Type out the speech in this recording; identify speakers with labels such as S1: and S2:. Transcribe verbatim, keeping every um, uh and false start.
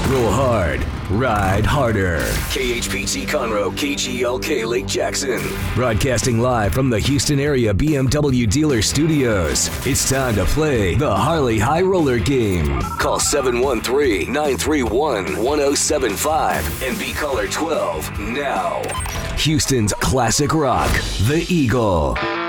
S1: Roll hard, ride harder. K H P T Conroe, K G L K Lake Jackson. Broadcasting live from the Houston area B M W dealer studios. It's time to play the Harley High Roller game. Call seven one three, nine three one, one oh seven five and be caller twelve now. Houston's classic rock, the Eagle.